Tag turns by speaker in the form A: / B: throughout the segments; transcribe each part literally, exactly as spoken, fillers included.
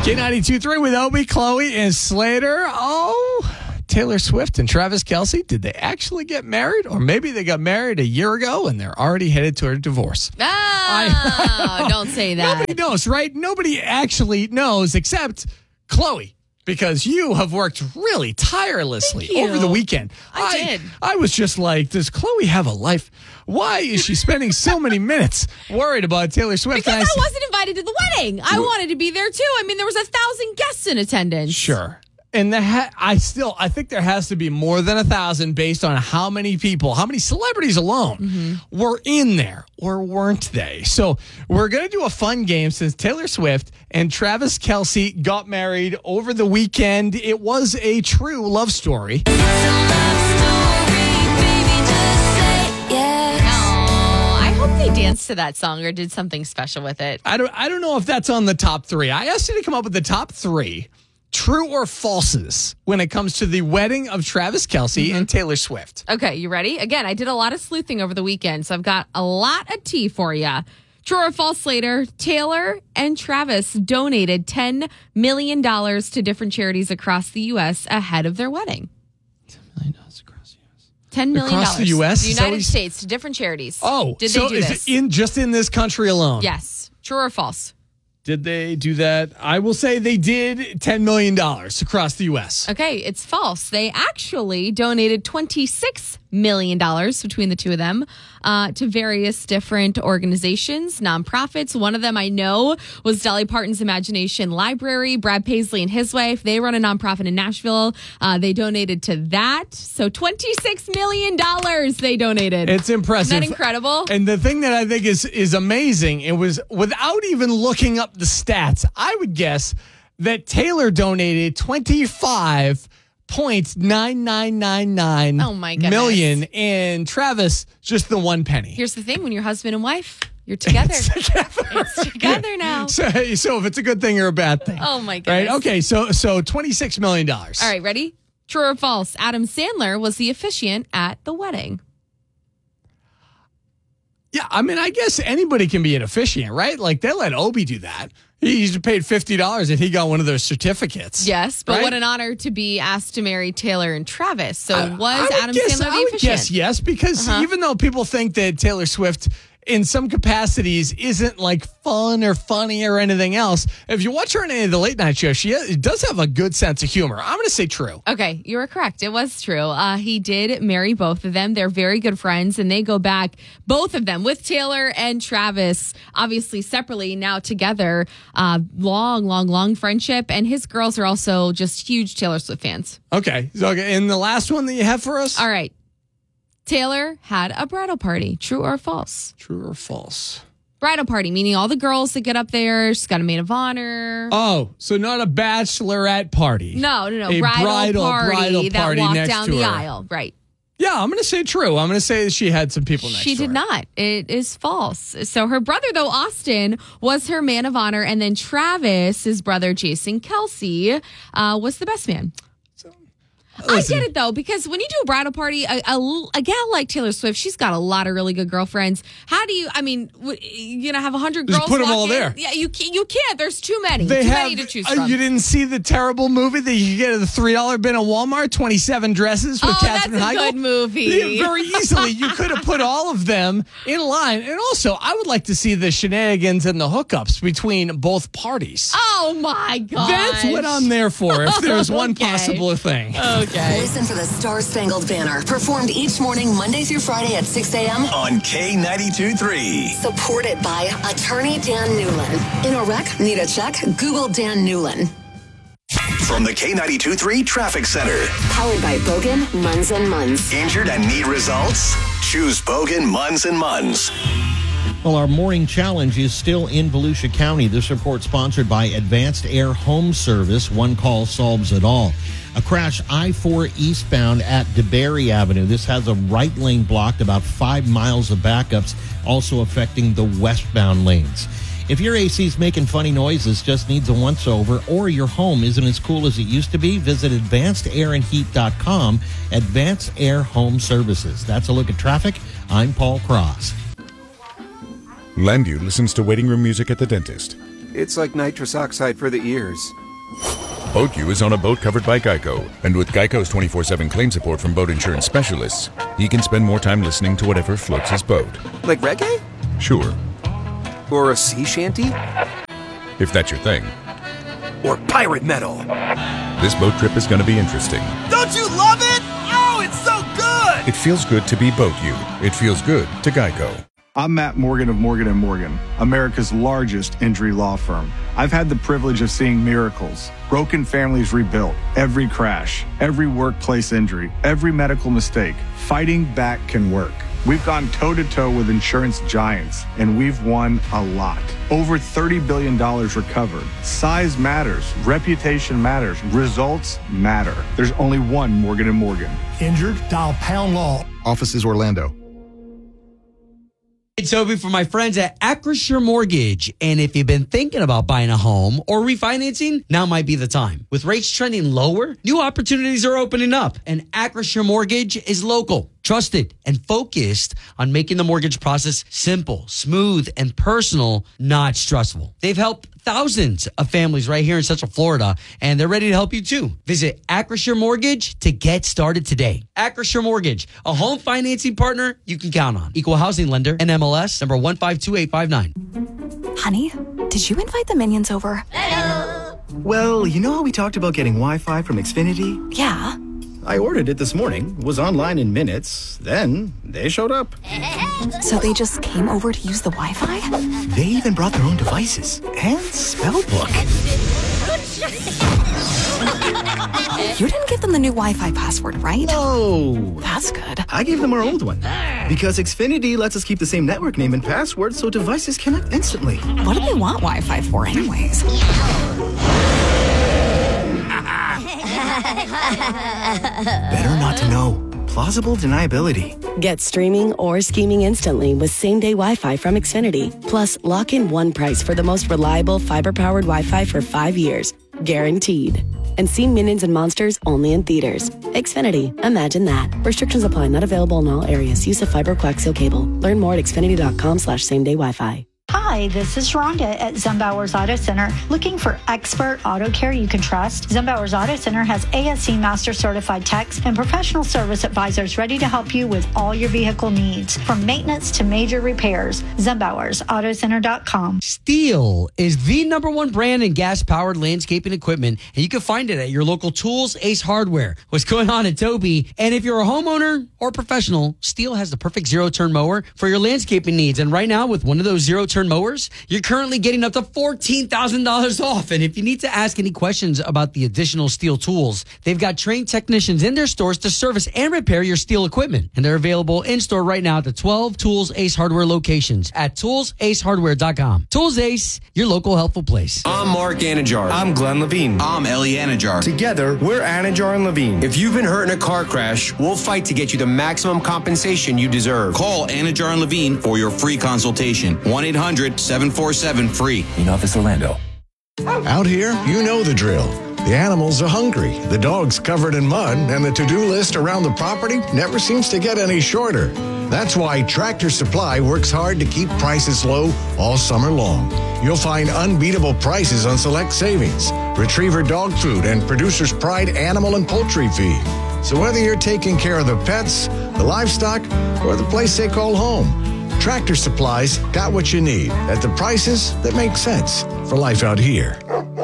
A: K ninety-two point three with Obi, Chloe, and Slater. Oh, Taylor Swift and Travis Kelce, did they actually get married? Or maybe they got married a year ago and they're already headed toward a divorce.
B: Ah, I, don't say that.
A: Nobody knows, right? Nobody actually knows except Chloe, because you have worked really tirelessly over the weekend.
B: I, I did.
A: I was just like, does Chloe have a life? Why is she spending so many minutes worried about Taylor Swift?
B: Because I, I wasn't invited to the wedding. I wanted to be there too. I mean, there was a thousand guests in attendance.
A: Sure. And the ha- I still, I think there has to be more than a thousand based on how many people, how many celebrities alone mm-hmm. were in there or weren't they? So we're going to do a fun game since Taylor Swift and Travis Kelce got married over the weekend. It was a true love story.
B: It's a love story, baby, just say yes. Oh, I hope they danced to that song or did something special with it.
A: I don't, I don't know if that's on the top three. I asked you to come up with the top three true or falses when it comes to the wedding of Travis Kelce mm-hmm. and Taylor Swift.
B: Okay, you ready? Again, I did a lot of sleuthing over the weekend, so I've got a lot of tea for you. True or false, Slater? Taylor and Travis donated ten million dollars to different charities across the U S ahead of their wedding.
A: ten million dollars across the U S
B: ten million dollars.
A: Across the U S?
B: The United States to different charities.
A: Oh,
B: did
A: so
B: they do
A: is
B: this?
A: it in just in this country alone?
B: Yes. True or false?
A: Did they do that? I will say they did ten million dollars across the U S.
B: Okay, it's false. They actually donated twenty-six million dollars between the two of them uh, to various different organizations, nonprofits. One of them I know was Dolly Parton's Imagination Library. Brad Paisley and his wife, they run a nonprofit in Nashville. Uh, they donated to that. So twenty-six million dollars they donated.
A: It's impressive.
B: Isn't that incredible?
A: And the thing that I think is, is amazing, it was without even looking up the stats, I would guess that Taylor donated twenty-five point nine nine nine nine
B: oh my goodness.
A: million, and Travis just the one penny.
B: Here's the thing: when you're husband and wife, you're together.
A: It's together.
B: It's together now.
A: So, so if it's a good thing or a bad thing.
B: Oh my goodness.
A: Right? Okay, so so twenty-six million dollars.
B: All right, ready? True or false? Adam Sandler was the officiant at the wedding.
A: Yeah, I mean, I guess anybody can be an officiant, right? Like, they let Obi do that. He paid fifty dollars and he got one of those certificates.
B: Yes, but
A: right?
B: what an honor to be asked to marry Taylor and Travis. So
A: I,
B: was
A: I
B: Adam
A: guess,
B: Sandler the
A: I would
B: officiant?
A: guess yes, because uh-huh. even though people think that Taylor Swift in some capacities isn't like fun or funny or anything else, if you watch her on any of the late night shows, she has, does have a good sense of humor. I'm going to say true.
B: Okay, you were correct. It was true. Uh, he did marry both of them. They're very good friends, and they go back, both of them, with Taylor and Travis, obviously separately, now together. Uh, long, long, long friendship, and his girls are also just huge Taylor Swift fans.
A: Okay, so okay. And the last one that you have for us?
B: All right. Taylor had a bridal party. True or false?
A: True or false?
B: Bridal party, meaning all the girls that get up there. She's got a maid of honor.
A: Oh, so not a bachelorette party.
B: No, no, no.
A: A
B: bridal,
A: bridal
B: party,
A: bridal
B: that
A: party
B: walked
A: next
B: down
A: to
B: the
A: her.
B: aisle. Right.
A: Yeah, I'm going to say true. I'm going to say that she had some people next
B: she
A: to her.
B: She did not. It is false. So her brother, though, Austin, was her man of honor. And then Travis, his brother, Jason Kelce, uh, was the best man.
A: Listen.
B: I get it, though, because when you do a bridal party, a, a, a gal like Taylor Swift, she's got a lot of really good girlfriends. How do you, I mean, w- you're going to have one hundred
A: Just
B: girls
A: put them
B: walk
A: all
B: in?
A: there.
B: Yeah, you, you can't. There's too many.
A: They
B: too
A: have,
B: many to choose
A: uh,
B: from.
A: You didn't see the terrible movie that you get at the three dollar bin at Walmart, twenty-seven dresses with
B: oh,
A: Katherine
B: that's a
A: Heigl?
B: good movie.
A: Yeah, very easily, you could have put all of them in line. And also, I would like to see the shenanigans and the hookups between both parties.
B: Oh, my God.
A: That's what I'm there for, if there's one
B: Okay.
A: possible thing.
B: Okay.
C: Listen for the Star-Spangled Banner, performed each morning, Monday through Friday at six a.m.
D: on K ninety-two point three.
C: Supported by Attorney Dan Newlin. In a wreck, need a check? Google Dan Newlin.
D: From the K ninety-two point three Traffic Center.
C: Powered by Bogan, Munz and Munz.
D: Injured and need results? Choose Bogan, Munz and Munz.
E: Well, our morning challenge is still in Volusia County. This report sponsored by Advanced Air Home Service. One call solves it all. A crash I four eastbound at DeBerry Avenue. This has a right lane blocked, about five miles of backups, also affecting the westbound lanes. If your A C's making funny noises, just needs a once-over, or your home isn't as cool as it used to be, visit advanced air and heat dot com. Advanced Air Home Services. That's a look at traffic. I'm Paul Cross.
F: Lendu listens to waiting room music at the dentist. It's like nitrous oxide for the ears.
G: Boat U is on a boat covered by Geico. And with Geico's twenty-four seven claim support from boat insurance specialists, he can spend more time listening to whatever floats his boat.
F: Like reggae?
G: Sure.
F: Or a sea shanty?
G: If that's your thing.
F: Or pirate metal?
G: This boat trip is going to be interesting.
H: Don't you love it? Oh, it's so good!
G: It feels good to be Boat U. It feels good to Geico.
I: I'm Matt Morgan of Morgan and Morgan, America's largest injury law firm. I've had the privilege of seeing miracles, broken families rebuilt, every crash, every workplace injury, every medical mistake. Fighting back can work. We've gone toe-to-toe with insurance giants, and we've won a lot. Over thirty billion dollars recovered. Size matters. Reputation matters. Results matter. There's only one Morgan and Morgan.
J: Injured? Dial Pound Law.
K: Offices Orlando.
L: It's Toby from my friends at Acrisure Mortgage. And if you've been thinking about buying a home or refinancing, now might be the time. With rates trending lower, new opportunities are opening up. And Acrisure Mortgage is local, trusted, and focused on making the mortgage process simple, smooth, and personal, not stressful. They've helped thousands of families right here in Central Florida, and they're ready to help you too. Visit Acrisure Mortgage to get started today. Acrisure Mortgage, a home financing partner you can count on. Equal housing lender, N M L S number one five two eight five nine.
M: Honey, did you invite the minions over?
N: Hello. Well, you know how we talked about getting Wi-Fi from Xfinity?
M: Yeah.
N: I ordered it this morning, was online in minutes, then they showed up.
M: So they just came over to use the Wi-Fi?
N: They even brought their own devices and spell book.
M: You didn't give them the new Wi-Fi password, right?
N: No.
M: That's good.
N: I gave them our old one because Xfinity lets us keep the same network name and password so devices connect instantly.
M: What do they want Wi-Fi for anyways?
N: Better not to know. Plausible deniability.
O: Get streaming or scheming instantly with same-day Wi-Fi from Xfinity. Plus, lock in one price for the most reliable fiber-powered Wi-Fi for five years. Guaranteed. And see Minions and Monsters only in theaters. Xfinity. Imagine that. Restrictions apply. Not available in all areas. Use of fiber coaxial cable. Learn more at xfinity.com slash same-day Wi-Fi.
P: Hi, this is Rhonda at Zembauer's Auto Center. Looking for expert auto care you can trust? Zembauer's Auto Center has A S C Master Certified techs and professional service advisors ready to help you with all your vehicle needs, from maintenance to major repairs. Zembauers Auto Center dot com.
L: Stihl is the number one brand in gas-powered landscaping equipment, and you can find it at your local Tools Ace Hardware. What's going on at Toby? And if you're a homeowner or professional, Stihl has the perfect zero-turn mower for your landscaping needs. And right now, with one of those zero-turn mowers, you're currently getting up to fourteen thousand dollars off. And if you need to ask any questions about the additional Stihl tools, they've got trained technicians in their stores to service and repair your Stihl equipment. And they're available in-store right now at the twelve Tools Ace Hardware locations at tools ace hardware dot com. Tools Ace, your local helpful place.
Q: I'm Mark Anajar.
R: I'm Glenn Levine.
Q: I'm Ellie Anajar.
R: Together, we're Anajar and Levine.
Q: If you've been hurt in a car crash, we'll fight to get you the maximum compensation you deserve.
S: Call Anajar and Levine for your free consultation. one eight hundred seven four seven free.
T: In Office Orlando.
U: Out here, you know the drill. The animals are hungry, the dog's covered in mud, and the to-do list around the property never seems to get any shorter. That's why Tractor Supply works hard to keep prices low all summer long. You'll find unbeatable prices on select savings, Retriever dog food, and Producer's Pride animal and poultry feed. So whether you're taking care of the pets, the livestock, or the place they call home, Tractor Supply's got what you need at the prices that make sense for life out here.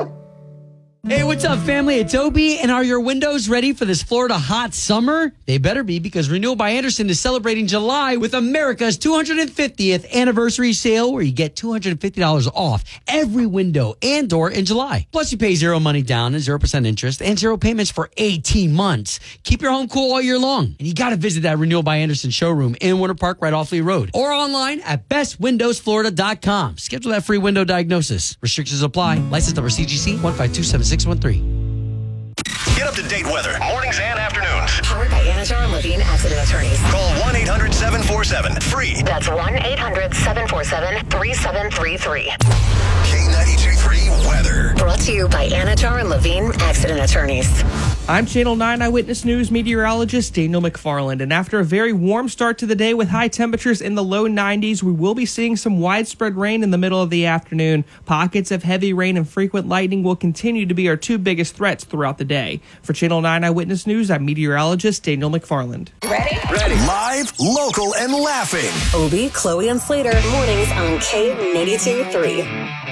L: Hey, what's up, family? It's Toby, and are your windows ready for this Florida hot summer? They better be, because Renewal by Andersen is celebrating July with America's two hundred fiftieth anniversary sale, where you get two hundred fifty dollars off every window and door in July. Plus, you pay zero money down and zero percent interest and zero payments for eighteen months. Keep your home cool all year long. And you got to visit that Renewal by Andersen showroom in Winter Park right off Lee Road, or online at best windows florida dot com. Schedule that free window diagnosis. Restrictions apply. License number C G C one five two seven six one three.
D: Get up-to-date weather, mornings and afternoons.
C: Powered by Anajar and Levine Accident Attorneys.
D: Call one eight hundred seven four seven free.
C: That's one eight hundred seven four seven three seven three three.
D: K ninety-two point three weather.
C: Brought to you by Anajar and Levine Accident Attorneys.
K: I'm Channel nine Eyewitness News meteorologist Daniel McFarland, and after a very warm start to the day with high temperatures in the low nineties, we will be seeing some widespread rain in the middle of the afternoon. Pockets of heavy rain and frequent lightning will continue to be our two biggest threats throughout the day. For Channel nine Eyewitness News, I'm meteorologist Daniel McFarland.
C: Ready?
D: Ready. Live, local, and laughing.
C: Obie, Chloe, and Slater. Mornings on K ninety-two point three.